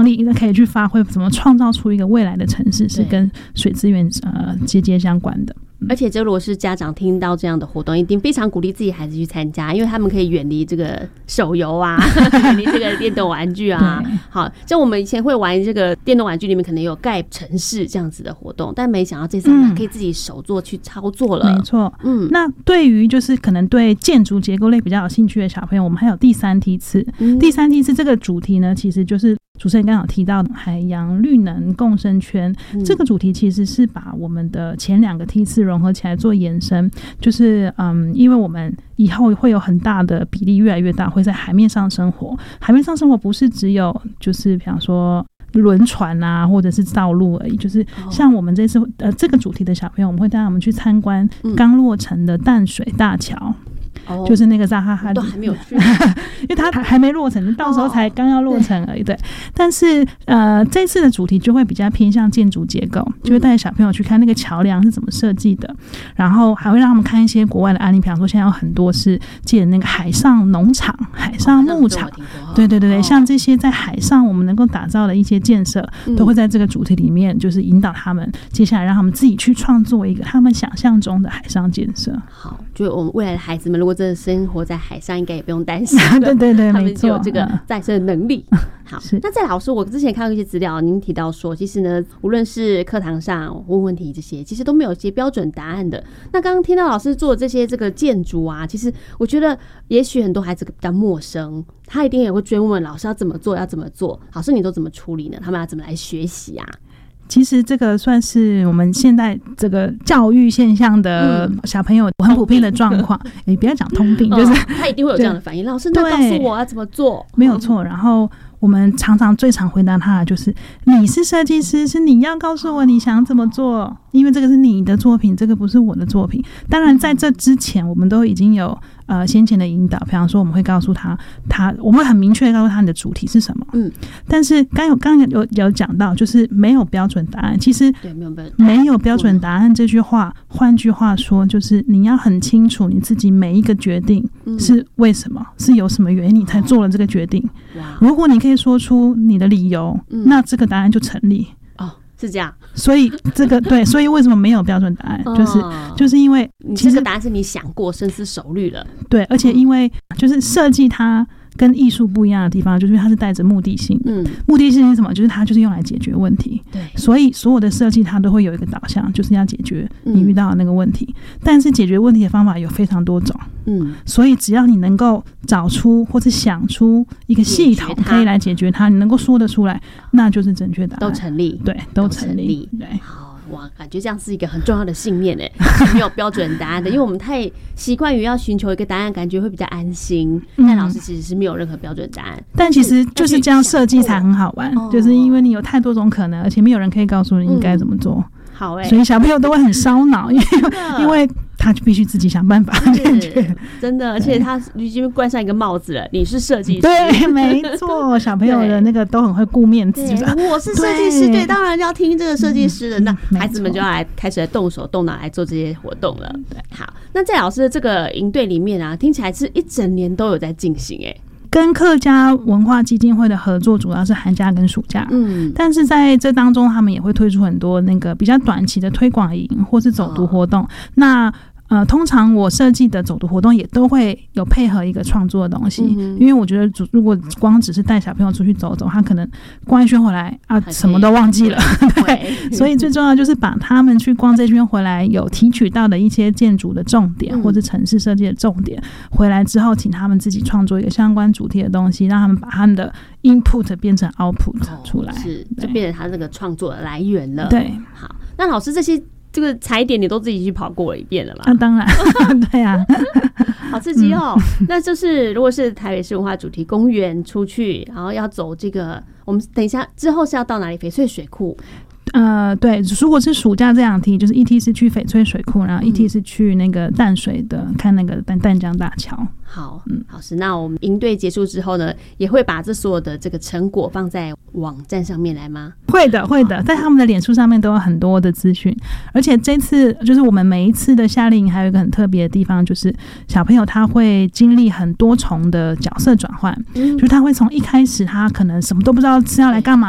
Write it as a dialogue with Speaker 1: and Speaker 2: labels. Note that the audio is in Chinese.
Speaker 1: 力可以去发挥，怎么创造出一个未来的城市是跟水资源节相关的。
Speaker 2: 而且这如果是家长听到这样的活动，一定非常鼓励自己孩子去参加，因为他们可以远离这个手游啊，远离这个电动玩具啊。好，像我们以前会玩这个电动玩具里面可能有盖城市这样子的活动，但没想到这次可以自己手做去操作了。
Speaker 1: 没错，那对于就是可能对建筑结构类比较有兴趣的小朋友，我们还有第三梯次。第三梯次这个主题呢，其实就是主持人刚好提到的海洋绿能共生圈，这个主题其实是把我们的前2个梯次融合起来做延伸，就是因为我们以后会有很大的比例越来越大会在海面上生活，海面上生活不是只有就是比方说轮船啊或者是道路而已，就是像我们这次这个主题的小朋友，我们会带他们去参观刚落成的淡水大桥。就是那个扎哈哈都
Speaker 2: 还没有去
Speaker 1: 因为它还没落成，到时候才刚要落成而已。对，但是这次的主题就会比较偏向建筑结构，就会带小朋友去看那个桥梁是怎么设计的，然后还会让他们看一些国外的案例，比方说现在有很多是借那个海上农场、海上牧场，对对对对，像这些在海上我们能够打造的一些建设，都会在这个主题里面，就是引导他们接下来让他们自己去创作一个他们想象中的海上建设。
Speaker 2: 好，就我们未来的孩子们如果真的生活在海上，应该也不用担心
Speaker 1: 对对对，
Speaker 2: 他们就有这个再生的能力。好，那再来老师，我之前看到一些资料，您提到说，其实呢，无论是课堂上问问题这些，其实都没有一些标准答案的。那刚刚听到老师做这些这个建筑啊，其实我觉得也许很多孩子比较陌生，他一定也会追问老师要怎么做，要怎么做。老师你都怎么处理呢？他们要怎么来学习啊？
Speaker 1: 其实这个算是我们现在这个教育现象的小朋友很普遍的状况，你不要讲通病，就是
Speaker 2: 他一定会有这样的反应。老师，那告诉我要怎么做？
Speaker 1: 没有错。然后我们最常回答他的就是：你是设计师，是你要告诉我你想怎么做，因为这个是你的作品，这个不是我的作品。当然，在这之前，我们都已经有先前的引导，比方说我们会告诉他我们会很明确的告诉他你的主题是什么。但是刚有讲到，就是没有标准答案。其实没有标准答案这句话，换句话说，就是你要很清楚你自己每一个决定是为什么，是有什么原因你才做了这个决定。如果你可以说出你的理由，那这个答案就成立。
Speaker 2: 是这样，
Speaker 1: 所以这个对，所以为什么没有标准答案？就是因为
Speaker 2: 其实这个答案是你想过、深思熟虑了。
Speaker 1: 对，而且因为就是设计它跟艺术不一样的地方，就是因为它是带着目的性。目的性是什么？就是它就是用来解决问题。对，所以所有的设计它都会有一个导向，就是要解决你遇到的那个问题。但是解决问题的方法有非常多种。所以只要你能够找出或者想出一个系统可以来解决它，你能够说得出来，那就是正确答案，
Speaker 2: 都成立。
Speaker 1: 对，都成立。对，
Speaker 2: 好。哇，感觉这样是一个很重要的信念耶，没有标准答案的，因为我们太习惯于要寻求一个答案，感觉会比较安心。但老师其实是没有任何标准答案，
Speaker 1: 但其实就是这样设计才很好玩，就是因为你有太多种可能，而且没有人可以告诉你应该怎么做。
Speaker 2: 好
Speaker 1: 所以小朋友都会很烧脑，因为他就必须自己想办法解决。
Speaker 2: 真的，而且他已经冠上一个帽子了，你是设计师。
Speaker 1: 对，没错，小朋友的那个都很会顾面子，
Speaker 2: 我是设计师，对，当然要听这个设计师的。那孩子们就要开始来动手动脑来做这些活动了。好，那在老师的这个营队里面啊，听起来是一整年都有在进行
Speaker 1: 跟客家文化基金会的合作主要是寒假跟暑假，但是在这当中他们也会推出很多那个比较短期的推广营或是走读活动。那通常我设计的走读活动也都会有配合一个创作的东西，因为我觉得如果光只是带小朋友出去走走，他可能逛一圈回来啊，什么都忘记了。对，所以最重要就是把他们去逛这圈回来有提取到的一些建筑的重点或者城市设计的重点，回来之后请他们自己创作一个相关主题的东西，让他们把他们的 input 变成 output 出来，
Speaker 2: 是就变成他这个创作的来源了。
Speaker 1: 对，
Speaker 2: 好，那老师这个踩点你都自己去跑过了一遍了吗？
Speaker 1: 当然，对啊，
Speaker 2: 好刺激哦！那就是如果是台北市文化主题公园出去，然后要走这个，我们等一下之后是要到哪里？翡翠水库。
Speaker 1: 对，如果是暑假这两梯，就是一梯是去翡翠水库，然后一梯是去那个淡水的看那个淡江大桥。
Speaker 2: 好，老师，那我们营队结束之后呢，也会把这所有的这个成果放在网站上面来吗？会的，在他们的脸书上面都有很多的资讯。而且这次就是我们每一次的夏令营还有一个很特别的地方，就是小朋友他会经历很多重的角色转换，就是他会从一开始他可能什么都不知道是要来干嘛